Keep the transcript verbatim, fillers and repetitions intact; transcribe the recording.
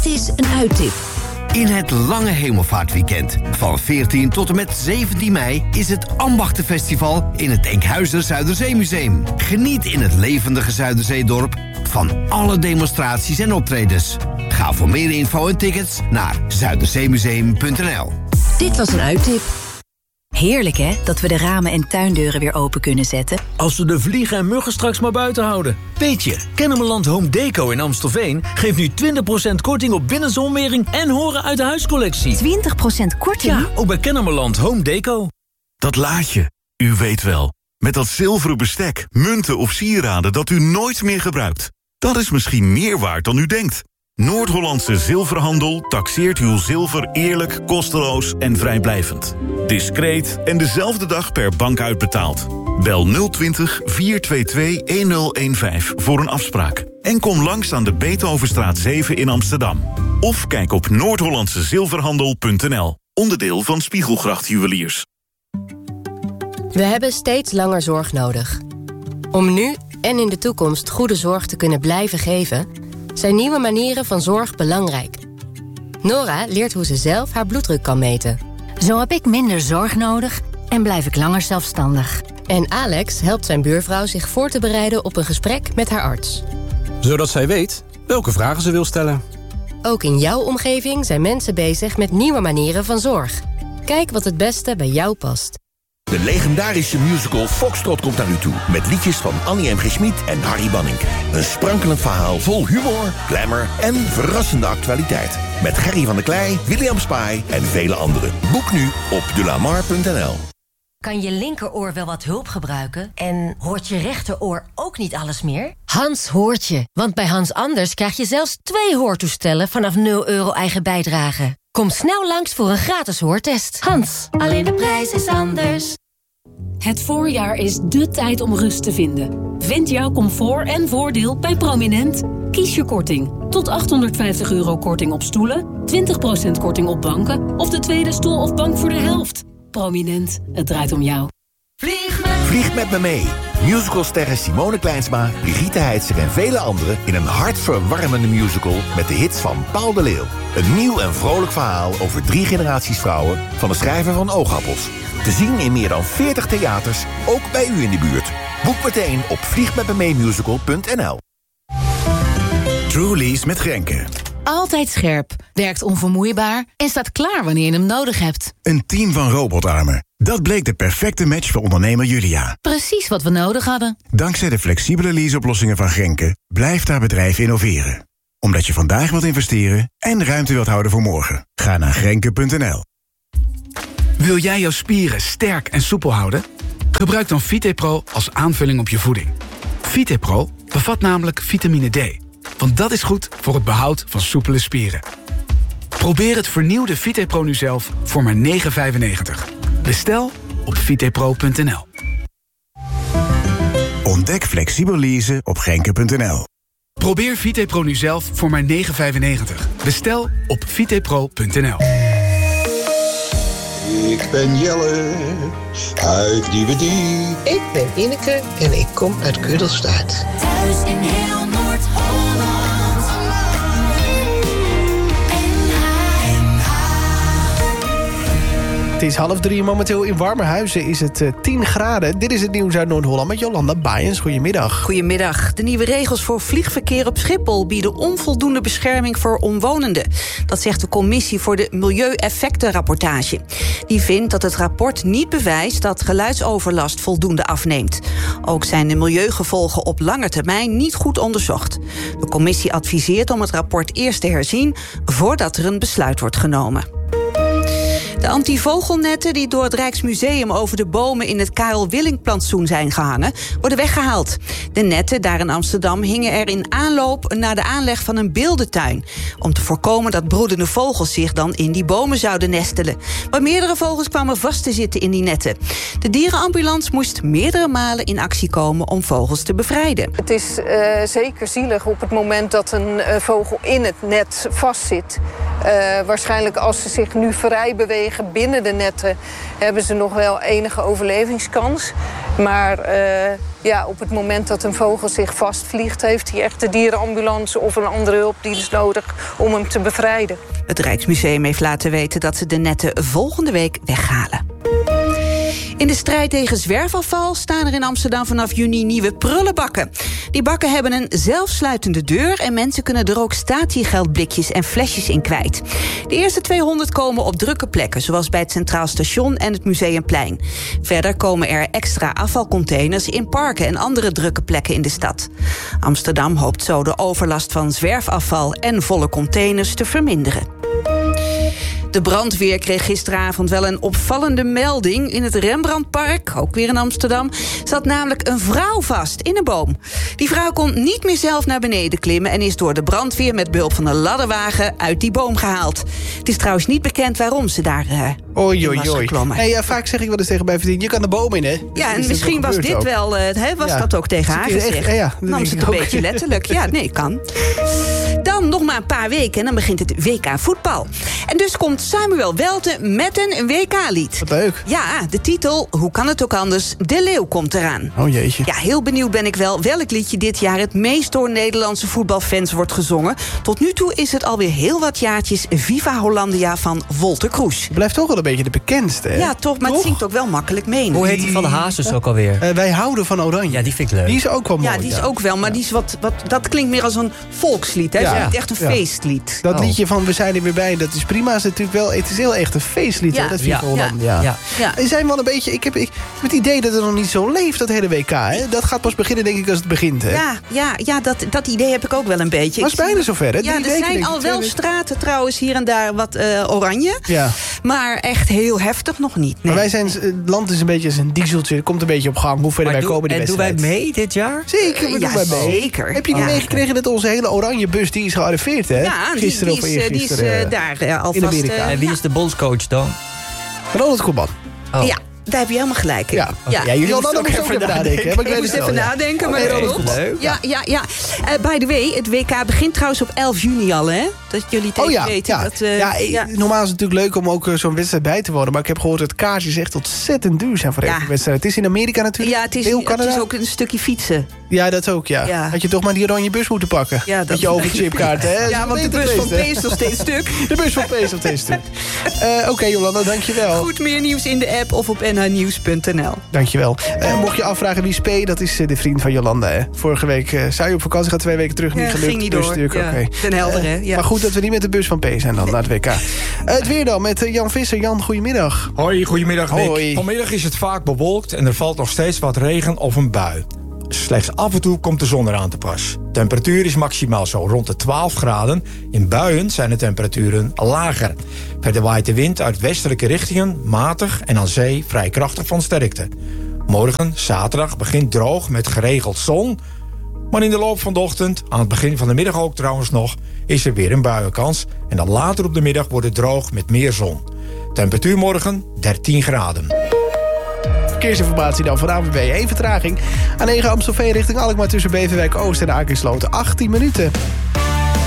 Dit is een uittip. In het lange hemelvaartweekend van veertien tot en met zeventien mei... is het Ambachtenfestival in het Enkhuizer Zuiderzeemuseum. Geniet in het levendige Zuiderzeedorp van alle demonstraties en optredens. Ga voor meer info en tickets naar zuiderzeemuseum punt n l. Dit was een uittip. Heerlijk hè, dat we de ramen en tuindeuren weer open kunnen zetten. Als we de vliegen en muggen straks maar buiten houden. Weet je, Kennemerland Home Deco in Amstelveen geeft nu twintig procent korting op binnenzonwering en horen uit de huiscollectie. twintig procent korting? Ja, ook bij Kennemerland Home Deco. Dat laadje, u weet wel. Met dat zilveren bestek, munten of sieraden dat u nooit meer gebruikt. Dat is misschien meer waard dan u denkt. Noord-Hollandse Zilverhandel taxeert uw zilver eerlijk, kosteloos en vrijblijvend. Discreet en dezelfde dag per bank uitbetaald. Bel nul twintig, vier twee twee, een nul een vijf voor een afspraak. En kom langs aan de Beethovenstraat zeven in Amsterdam. Of kijk op noord hollandse zilverhandel punt n l. Onderdeel van Spiegelgracht Juweliers. We hebben steeds langer zorg nodig. Om nu en in de toekomst goede zorg te kunnen blijven geven, zijn nieuwe manieren van zorg belangrijk. Nora leert hoe ze zelf haar bloeddruk kan meten. Zo heb ik minder zorg nodig en blijf ik langer zelfstandig. En Alex helpt zijn buurvrouw zich voor te bereiden op een gesprek met haar arts. Zodat zij weet welke vragen ze wil stellen. Ook in jouw omgeving zijn mensen bezig met nieuwe manieren van zorg. Kijk wat het beste bij jou past. De legendarische musical Foxtrot komt naar u toe. Met liedjes van Annie M G Schmid en Harry Banning. Een sprankelend verhaal vol humor, glamour en verrassende actualiteit. Met Gerry van der Klei, William Spy en vele anderen. Boek nu op delamar punt n l. Kan je linkeroor wel wat hulp gebruiken? En hoort je rechteroor ook niet alles meer? Hans hoort je, want bij Hans Anders krijg je zelfs twee hoortoestellen vanaf nul euro eigen bijdrage. Kom snel langs voor een gratis hoortest. Hans, alleen de prijs is anders. Het voorjaar is dé tijd om rust te vinden. Vind jouw comfort en voordeel bij Prominent. Kies je korting. Tot achthonderdvijftig euro korting op stoelen, twintig procent korting op banken of de tweede stoel of bank voor de helft. Prominent, het draait om jou. Vlieg met, Vlieg met me mee. Musicalsterren Simone Kleinsma, Brigitte Heitzer en vele anderen in een hartverwarmende musical met de hits van Paul de Leeuw. Een nieuw en vrolijk verhaal over drie generaties vrouwen van de schrijver van Oogappels. Te zien in meer dan veertig theaters, ook bij u in de buurt. Boek meteen op vliegmetmemeemusical punt n l. Truly's met Grenke. Altijd scherp, werkt onvermoeibaar en staat klaar wanneer je hem nodig hebt. Een team van robotarmen. Dat bleek de perfecte match voor ondernemer Julia. Precies wat we nodig hadden. Dankzij de flexibele leaseoplossingen van Grenke blijft haar bedrijf innoveren. Omdat je vandaag wilt investeren en ruimte wilt houden voor morgen. Ga naar grenke punt n l. Wil jij jouw spieren sterk en soepel houden? Gebruik dan VitePro als aanvulling op je voeding. VitePro bevat namelijk vitamine D. Want dat is goed voor het behoud van soepele spieren. Probeer het vernieuwde VitePro nu zelf voor maar negen vijfennegentig. Bestel op vitepro punt n l. Ontdek flexibel leasen op grenke punt n l. Probeer VitePro nu zelf voor maar negen vijfennegentig. Bestel op vitepro punt n l. Ik ben Jelle uit Nieuwediep. Ik ben Ineke en ik kom uit Kudelstaart. Thuis in heel Noord-Holland. Het is half drie momenteel in Warmerhuizen is het uh, tien graden. Dit is het nieuws uit Noord-Holland met Jolanda Baaiens. Goedemiddag. Goedemiddag. De nieuwe regels voor vliegverkeer op Schiphol bieden onvoldoende bescherming voor omwonenden. Dat zegt de Commissie voor de Milieueffectenrapportage. Die vindt dat het rapport niet bewijst dat geluidsoverlast voldoende afneemt. Ook zijn de milieugevolgen op lange termijn niet goed onderzocht. De commissie adviseert om het rapport eerst te herzien voordat er een besluit wordt genomen. De antivogelnetten die door het Rijksmuseum over de bomen in het Karel Willink-plantsoen zijn gehangen, worden weggehaald. De netten daar in Amsterdam hingen er in aanloop naar de aanleg van een beeldentuin, om te voorkomen dat broedende vogels zich dan in die bomen zouden nestelen. Maar meerdere vogels kwamen vast te zitten in die netten. De dierenambulance moest meerdere malen in actie komen om vogels te bevrijden. Het is uh, zeker zielig op het moment dat een uh, vogel in het net vastzit. Uh, waarschijnlijk als ze zich nu vrij bewegen binnen de netten, hebben ze nog wel enige overlevingskans. Maar uh, ja, op het moment dat een vogel zich vastvliegt, heeft hij echt de dierenambulance of een andere hulpdienst nodig om hem te bevrijden. Het Rijksmuseum heeft laten weten dat ze de netten volgende week weghalen. In de strijd tegen zwerfafval staan er in Amsterdam vanaf juni nieuwe prullenbakken. Die bakken hebben een zelfsluitende deur en mensen kunnen er ook statiegeldblikjes en flesjes in kwijt. De eerste tweehonderd komen op drukke plekken, zoals bij het Centraal Station en het Museumplein. Verder komen er extra afvalcontainers in parken en andere drukke plekken in de stad. Amsterdam hoopt zo de overlast van zwerfafval en volle containers te verminderen. De brandweer kreeg gisteravond wel een opvallende melding. In het Rembrandtpark, ook weer in Amsterdam, zat namelijk een vrouw vast in een boom. Die vrouw kon niet meer zelf naar beneden klimmen en is door de brandweer met behulp van een ladderwagen uit die boom gehaald. Het is trouwens niet bekend waarom ze daar uh, oei, in was oei, geklommen. Hey, ja, vaak zeg ik wel eens tegen mijn vriendin, je kan de boom in, hè? Ja, en is misschien was dit ook wel, uh, he, was ja. dat ook tegen haar gezegd. Echt, ja, ja, nam ze het een ook. beetje letterlijk. Ja, nee, kan. Dan nog maar een paar weken en dan begint het W K voetbal. En dus komt Samuel Welten met een W K-lied. Wat leuk. Ja, de titel, hoe kan het ook anders, De Leeuw komt eraan. Oh jeetje. Ja, heel benieuwd ben ik wel welk liedje dit jaar het meest door Nederlandse voetbalfans wordt gezongen. Tot nu toe is het alweer heel wat jaartjes Viva Hollandia van Wolter Kroes. Het blijft toch wel een beetje de bekendste, hè? Ja, toch, maar toch? het zingt ook wel makkelijk mee. Hoe heet die van de Hazes ook alweer? Uh, wij houden van Oranje. Ja, die vind ik leuk. Die is ook wel mooi. Ja, die is ja. ook wel, maar die is wat, wat, dat klinkt meer als een volkslied. Hè? Ja. Het is niet echt een Ja. feestlied. Dat Oh. liedje van We zijn er weer bij, dat is prima. Is natuurlijk wel, het is heel echt een feestlied, Ja. hoor, dat Viva Ja. Hollandia. Ja. Ja. Ja. En zijn wel een beetje, ik heb, ik heb het idee dat het nog niet zo leeft, dat hele W K. Hè? Dat gaat pas beginnen, denk ik, als het begint. Hè? Ja, ja, ja dat, dat idee heb ik ook wel een beetje. Maar het is bijna zover, hè? Ja, Drie er weken, zijn denk ik, al twee wel weken. straten trouwens hier en daar wat uh, oranje. Ja. Maar echt heel heftig nog niet. Nee. Maar wij zijn, het land is een beetje als een dieseltje. Het komt een beetje op gang. Hoe verder Maar wij doe- komen die en doen wij wedstrijd. mee dit jaar? Zeker, we Ja, doen wij mee. zeker. Heb je niet Ja. meegekregen dat onze hele oranje bus, die is gearriveerd, hè? Ja, die, Gisteren die of is, uh, die is eergisteren. uh, daar uh, alvast... in Amerika. uh, En wie is de bondscoach dan? Ronald Koeman. Oh. Ja, daar heb je helemaal gelijk in. Ja, ja, jullie Je hadden moest ook even nadenken. hè, maar ik Ik weet moest het wel, even ja. nadenken, Oh, maar nee, dat Ronald klopt. Koeman. Leuk. Ja, ja, ja. Uh, by the way, het W K begint trouwens op elf juni al, hè? Dat jullie tegen Oh ja, weten. ja. Dat, uh, ja, eh, ja. normaal is het natuurlijk leuk om ook uh, zo'n wedstrijd bij te wonen. Maar ik heb gehoord dat kaartjes echt ontzettend duur zijn voor Ja. deze wedstrijd. Het is in Amerika natuurlijk. Ja, het is, heel het Canada. is ook een stukje fietsen. Ja, dat ook, ja. Ja. Had je toch maar die oranje bus moeten pakken. Ja, dat- Met je overchipkaart, hè? Ja, want de bus van P is nog steeds stuk. De bus van P is nog steeds stuk. Uh, Oké, okay, Jolanda, dankjewel. Goed, meer nieuws in de app of op n h nieuws punt n l. Dankjewel. Uh, mocht je afvragen wie is P, dat is uh, de vriend van Jolanda. Hè. Vorige week uh, zou je op vakantie gaan, twee weken terug. Niet Ja, gelukt. ging niet dus door. natuurlijk, Ja, oké. Den Helder, hè? Ja. Maar goed dat we niet met de bus van P zijn dan naar het W K. Uh, het weer dan met uh, Jan Visser. Jan, goedemiddag. Hoi, goedemiddag Nick. Hoi. Vanmiddag is het vaak bewolkt en er valt nog steeds wat regen of een bui. Slechts af en toe komt de zon eraan te pas. Temperatuur is maximaal zo rond de twaalf graden. In buien zijn de temperaturen lager. Verder waait de wind uit westelijke richtingen, matig en aan zee vrij krachtig van sterkte. Morgen, zaterdag, begint droog met geregeld zon. Maar in de loop van de ochtend, aan het begin van de middag ook trouwens nog, is er weer een buienkans. En dan later op de middag wordt het droog met meer zon. Temperatuur morgen dertien graden. Verkeersinformatie dan van A N W B. Eén vertraging. A negen Amstelveen richting Alkmaar tussen Beverwijk Oost en Akersloot. achttien minuten.